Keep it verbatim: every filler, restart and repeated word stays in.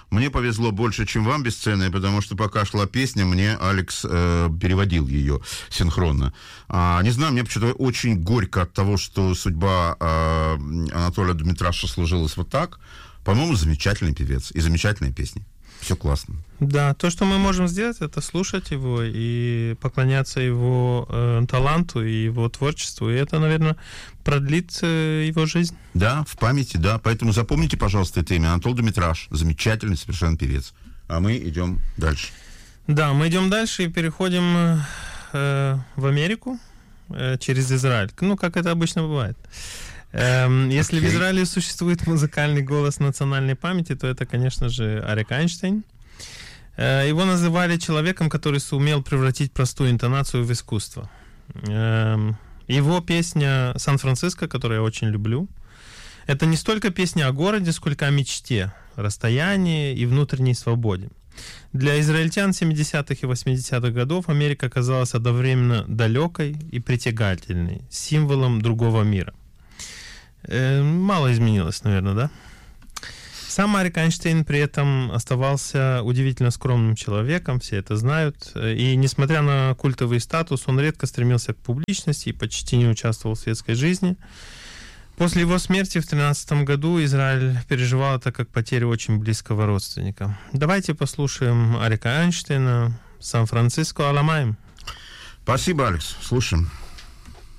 Мне повезло больше, чем вам, бесценная, потому что пока шла песня, мне Алекс э, переводил ее синхронно. А, не знаю, мне почему-то очень горько от того, что судьба э, Анатолия Дмитраша сложилась вот так. По-моему, замечательный певец и замечательные песни. Все классно. Да, то, что мы можем сделать, это слушать его и поклоняться его э, таланту и его творчеству. И это, наверное, продлит э, его жизнь. Да, в памяти, да. Поэтому запомните, пожалуйста, это имя. Анатолий Дмитраш. Замечательный совершенно певец. А мы идем дальше. Да, мы идем дальше и переходим э, в Америку э, через Израиль. Ну, как это обычно бывает. Эм, если okay. в Израиле существует музыкальный голос национальной памяти, то это, конечно же, Арик Айнштейн. Э, его называли человеком, который сумел превратить простую интонацию в искусство. Эм, его песня «Сан-Франциско», которую я очень люблю, это не столько песня о городе, сколько о мечте, расстоянии и внутренней свободе. Для израильтян семидесятых и восьмидесятых годов Америка казалась одновременно далекой и притягательной, символом другого мира. Мало изменилось, наверное, да? Сам Арик Айнштейн при этом оставался удивительно скромным человеком, все это знают. И несмотря на культовый статус, он редко стремился к публичности и почти не участвовал в светской жизни. После его смерти в тринадцатом году Израиль переживал это как потерю очень близкого родственника. Давайте послушаем Арика Айнштейна «Сан-Франциско Аламаем». Спасибо, Алекс. Слушаем.